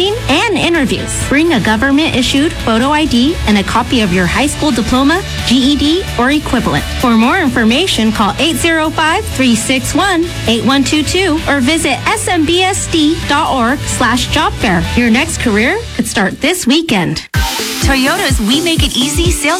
teaching, and interviews. Bring a government-issued photo ID and a copy of your high school diploma, GED, or equivalent. For more information, call 805-361-8122 or visit smbsd.org/job fair. Your next career could start this weekend. Toyota's We Make It Easy sales